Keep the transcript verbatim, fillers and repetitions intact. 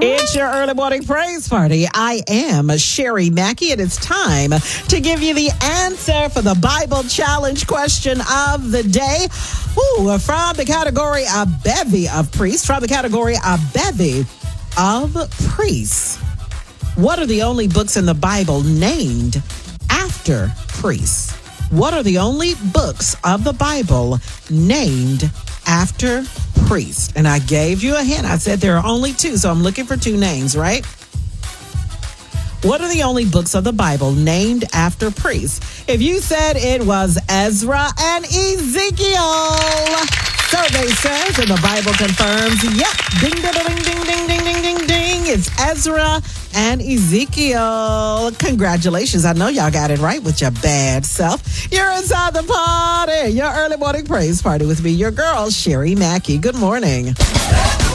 It's your early morning praise party. I am Sherry Mackey, and it's time to give you the answer for the Bible challenge question of the day. Ooh, from the category a bevy of priests, from the category a bevy of priests. What are the only books in the Bible named after priests? What are the only books of the Bible named after priests? And I gave you a hint. I said there are only two, so I'm looking for two names, right? What are the only books of the Bible named after priests? If you said it was Ezra and Ezekiel, survey says, and the Bible confirms, yep, ding, ding, ding, ding, ding, ding, ding, ding, ding. It's Ezra and Ezekiel. Congratulations. I know y'all got it right with your bad self. You're inside the party. Your early morning praise party with me, your girl, Sherry Mackey. Good morning.